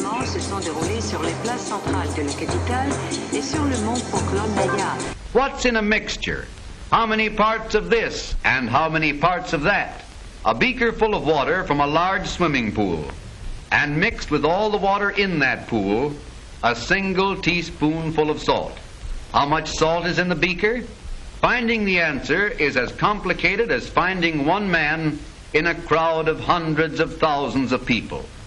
événements se sont déroulés sur les places centrales de la capitale et sur le mont Poklon-Naya. What's in a mixture? How many parts of this and how many parts of that? A beaker full of water from a large swimming pool. And mixed with all the water in that pool, a single teaspoonful of salt. How much salt is in the beaker? Finding the answer is as complicated as finding one man in a crowd of hundreds of thousands of people.